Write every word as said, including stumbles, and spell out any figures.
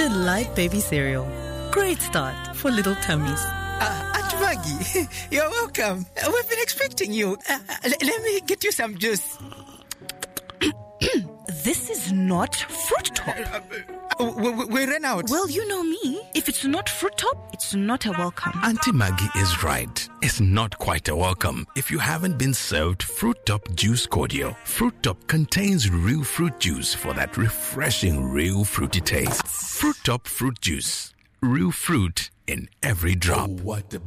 Fruit Light Baby Cereal. Great start for little tummies. Uh, Aunt Maggie, you're welcome. Uh, we've been expecting you. Uh, l- let me get you some juice. This is not Fruit Top. Uh, uh, we, we, we ran out. Well, you know me. If it's not Fruit Top, it's not a welcome. Auntie Maggie is right. It's not quite a welcome if you haven't been served Fruit Top Juice Cordial. Fruit Top contains real fruit juice for that refreshing, real fruity taste. Fruit Top Fruit Juice. Real fruit in every drop. Oh, what a